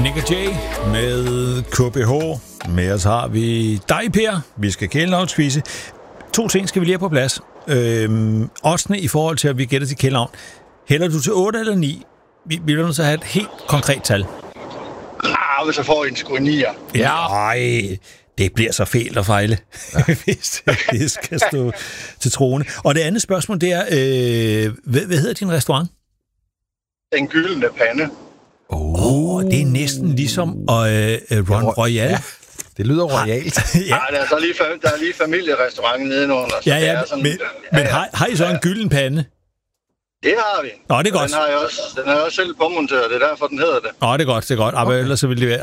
Nick og Jay med KBH. Med os har vi dig, Per. Vi skal kælenavnsquizze. 2 ting skal vi lige have på plads. Oddsene i forhold til, at vi gætter til kælenavn. Hælder du til 8 eller 9? Vi bliver nødt til at have et helt konkret tal. Hvis jeg får en sgu 9'er. Ja. Ej, det bliver så fælt at fejle, hvis det skal stå til troende. Og det andet spørgsmål, det er, hvad hedder din restaurant? Den gyldne pande. Det er næsten ligesom Ron Royal. Ja, det lyder royalt. Ja, der er lige familierestaurant nedenunder. Ja, men har I så en gylden pande? Det har vi. Nå, det er godt. Den har jeg også selv påmonteret, det er derfor, den hedder det. Nå, det er godt. Okay. Ellers så vil det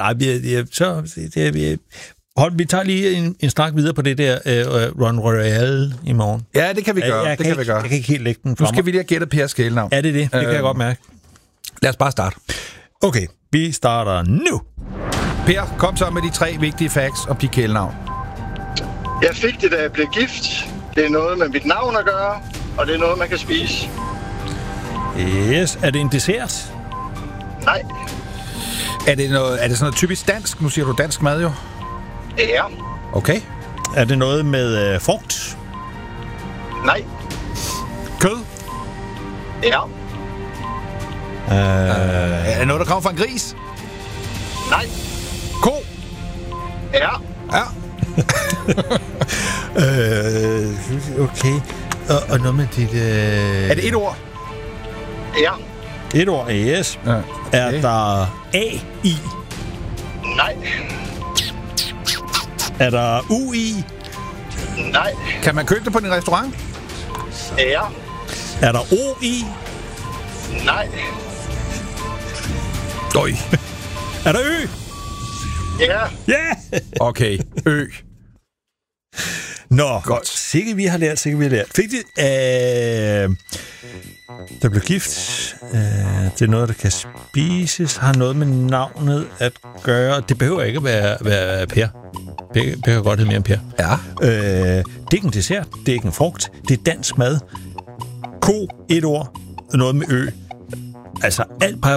være... Vi tager lige en snak videre på det der Ron Royal i morgen. Ja, det kan vi gøre. Jeg kan ikke helt lægge den nu skal vi lige have gættet Pers kælenavn. Ja, det kan jeg godt mærke. Lad os bare starte. Okay, vi starter nu. Per, kom så med de 3 vigtige facts om dit kælenavn. Jeg fik det, da jeg blev gift. Det er noget med mit navn at gøre, og det er noget, man kan spise. Yes. Er det en dessert? Nej. Er det sådan noget typisk dansk? Nu siger du dansk mad jo. Ja. Okay. Er det noget med frugt? Nej. Kød? Ja. Er det noget, der kommer fra en gris? Nej. Ko? Ja. Ja. Okay. Og noget med dit... Er det 1 ord? Ja. 1 ord, yes. Ja, okay. Er der A i? Nej. Er der U i? Nej. Kan man købe det på din restaurant? Ja. Er der O i? Nej. Øj. Er der Ø? Ja. Ja! Okay, Ø. Nå, godt. Sikkert vi har lært. Fik det, der blev gift. Det er noget, der kan spises. Har noget med navnet at gøre. Det behøver ikke at være Per. Per kan godt hedde mere end Per. Ja. Det er ikke en dessert. Det er ikke en frugt. Det er dansk mad. Ko, 1 ord. Noget med Ø. Altså, alt peger